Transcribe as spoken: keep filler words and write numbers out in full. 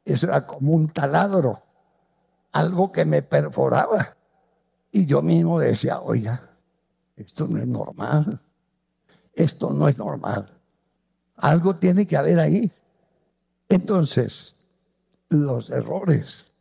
Eso era como un taladro, algo que me perforaba. Y yo mismo decía, oiga, esto no es normal, esto no es normal. Algo tiene que haber ahí. Entonces, los errores